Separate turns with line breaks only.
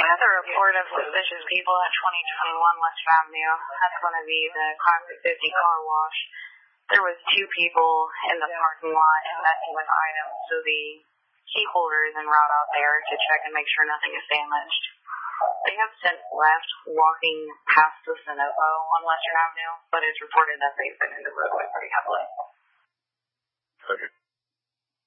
Another report of suspicious people at 2021 Western Avenue. That's going to be the Classic 50 car wash. There was 2 people in the parking lot and messing with items, so the key holder is en route out there to check and make sure nothing is damaged. They have since left walking past the Sunoco on Western Avenue, but it's reported that they've been in the roadway pretty heavily.
Okay.